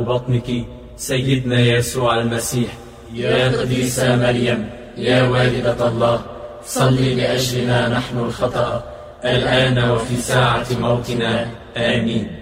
بطنك سيدنا يسوع المسيح. يا قديسة مريم يا والدة الله، صلي لأجلنا نحن الخطأ الآن وفي ساعة موتنا. آمين.